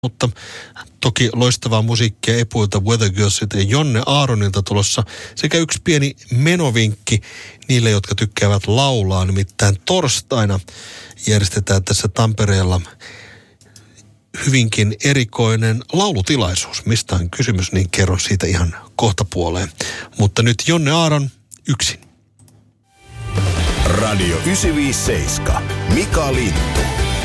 Mutta toki loistavaa musiikkia Epuilta, Weather Girlsilta ja Jonne Aaronilta tulossa sekä yksi pieni menovinkki niille, jotka tykkäävät laulaa. Nimittäin torstaina järjestetään tässä Tampereella hyvinkin erikoinen laulutilaisuus. Mistä on kysymys, niin kerron siitä ihan kohtapuoleen. Mutta nyt Jonne Aaron yksin. Radio 957. Mika Lintu.